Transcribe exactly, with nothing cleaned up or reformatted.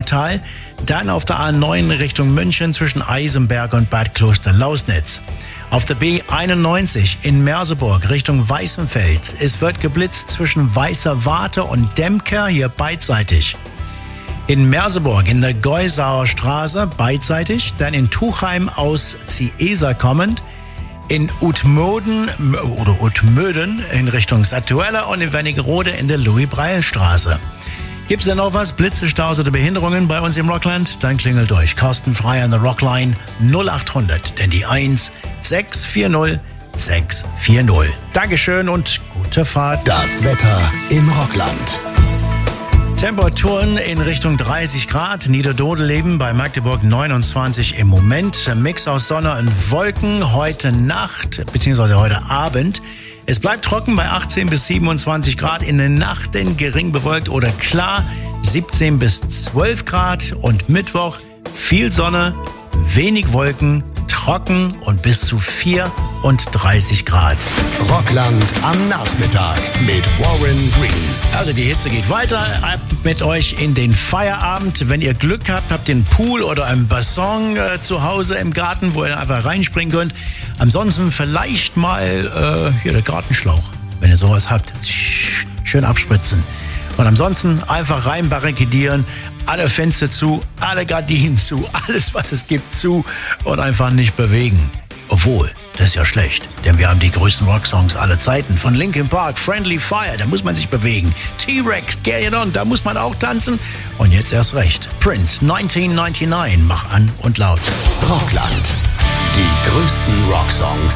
Wuppertal. Dann auf der A neun Richtung München zwischen Eisenberg und Bad Kloster-Lausnitz. Auf der B einundneunzig in Merseburg Richtung Weißenfels. Es wird geblitzt zwischen Weißer Warte und Demker, hier beidseitig. In Merseburg in der Geusauer Straße beidseitig. Dann in Tuchheim aus Ziesa kommend. In Utmoden oder Utmöden in Richtung Satuella und in Wernigerode in der Louis-Breil-Straße. Gibt's denn noch was? Blitze, Staus oder Behinderungen bei uns im Rockland? Dann klingelt durch. Kostenfrei an der Rockline null acht hundert, denn die eins sechs vier null sechs vier null. Dankeschön und gute Fahrt. Das Wetter im Rockland. Temperaturen in Richtung dreißig Grad, Niederdodel bei Magdeburg neunundzwanzig im Moment. Mix aus Sonne und Wolken heute Nacht bzw. heute Abend. Es bleibt trocken bei achtzehn bis siebenundzwanzig Grad, in der Nacht denn gering bewölkt oder klar siebzehn bis zwölf Grad und Mittwoch viel Sonne, wenig Wolken, trocken und bis zu vierunddreißig Grad. Rockland am Nachmittag mit Warren Green. Also die Hitze geht weiter, ab mit euch in den Feierabend. Wenn ihr Glück habt, habt ihr einen Pool oder einen Bassin äh, zu Hause im Garten, wo ihr einfach reinspringen könnt. Ansonsten vielleicht mal äh, hier der Gartenschlauch, wenn ihr sowas habt. Schön abspritzen. Und ansonsten einfach rein barrikadieren, alle Fenster zu, alle Gardinen zu, alles was es gibt zu und einfach nicht bewegen. Obwohl, das ist ja schlecht, denn wir haben die größten Rocksongs aller Zeiten. Von Linkin Park, Friendly Fire, da muss man sich bewegen. T-Rex, Get It On, da muss man auch tanzen. Und jetzt erst recht. Prince, neunzehnhundertneunundneunzig, mach an und laut. Rockland, die größten Rocksongs